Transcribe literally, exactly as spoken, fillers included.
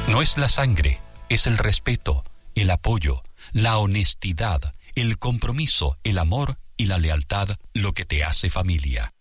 No es la sangre, es el respeto, el apoyo, la honestidad, el compromiso, el amor y la lealtad lo que te hace familia.